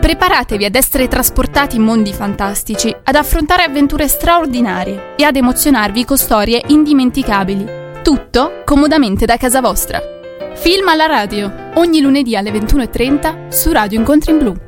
Preparatevi ad essere trasportati in mondi fantastici, ad affrontare avventure straordinarie e ad emozionarvi con storie indimenticabili. Tutto comodamente da casa vostra. Film alla radio, ogni lunedì alle 21:30 su Radio Incontri in Blu.